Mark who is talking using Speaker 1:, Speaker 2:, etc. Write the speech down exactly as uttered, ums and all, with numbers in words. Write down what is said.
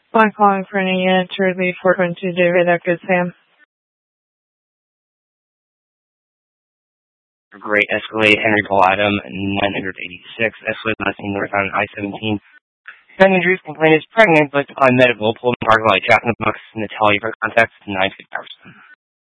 Speaker 1: I'm calling for any unit to relieve four twenty-two David Echo Sam.
Speaker 2: Great. Escalade Henry Paul Adam nine eighty-six. Escalade last seen northbound I seventeen. Young injuries complaint is pregnant, but on medical. Pullman Park Light, Jack in the Box, Natalia for contacts nine fifty.